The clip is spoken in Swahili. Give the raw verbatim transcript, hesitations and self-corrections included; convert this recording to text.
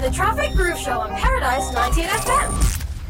to the Traffic Groove Show on Paradise nineteen F M.